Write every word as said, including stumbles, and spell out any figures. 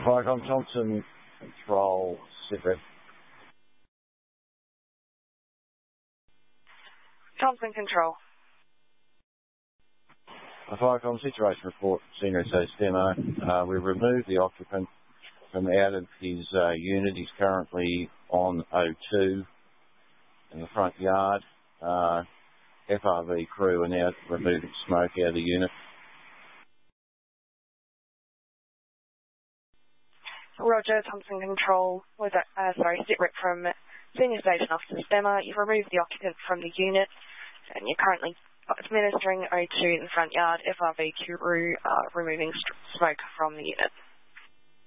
Viacom Thompson Control, Sitrep. Thompson Control. Viacom situation report, Senior Associate Demo. Uh, we removed the occupant from out of his uh, unit. He's currently on O two in the front yard. Uh, F R V crew are now removing smoke out of the unit. Roger, Thompson Control. Was that, uh, sorry, Sitrep from Senior Station Officer Stemmer. You've removed the occupant from the unit and you're currently administering O two in the front yard. F R V crew are removing smoke from the unit.